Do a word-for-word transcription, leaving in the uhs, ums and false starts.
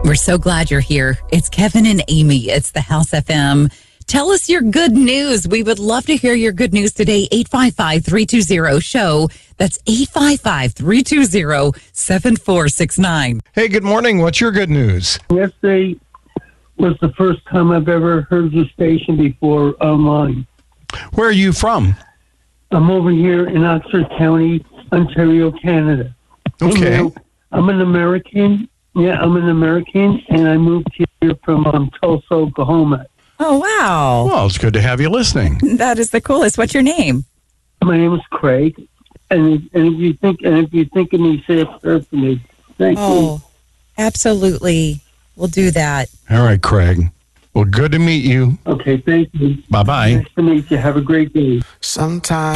We're so glad you're here. It's Kevin and Amy. It's the House F M. Tell us your good news. We would love to hear your good news today. eight five five, three two zero, SHOW. That's eight five five, three two zero, seven four six nine. Hey, good morning. What's your good news? Yesterday was the first time I've ever heard the station before online. Where are you from? I'm over here in Oxford County, Ontario, Canada. Okay. And, uh, I'm an American. Yeah, I'm an American, and I moved here from um, Tulsa, Oklahoma. Oh, wow. Well, it's good to have you listening. That is the coolest. What's your name? My name is Craig, and if, and if you think and if you think of me, say a prayer for me. Thank Oh, you. absolutely. We'll do that. All right, Craig. Well, good to meet you. Okay, thank you. Bye-bye. Nice to meet you. Have a great day. Sometimes